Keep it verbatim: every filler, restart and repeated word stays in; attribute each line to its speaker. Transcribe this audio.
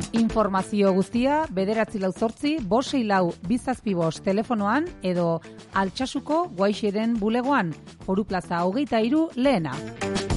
Speaker 1: Informazio guztia bederatzi lau zortzi, bost sei lau bizazpi bost telefonoan edo Altsasuko Guaixiren bulegoan, Foru Plaza hogeita hiru lehena.